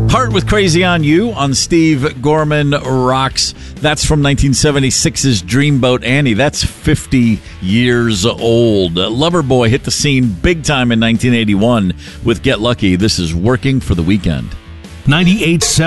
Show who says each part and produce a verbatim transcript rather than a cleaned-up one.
Speaker 1: Heart with Crazy on You on Steve Gorman Rocks. That's from nineteen seventy-six's Dreamboat Annie. That's fifty years old. Loverboy hit the scene big time in nineteen eighty-one with Get Lucky. This is Working for the Weekend.
Speaker 2: ninety-eight point seven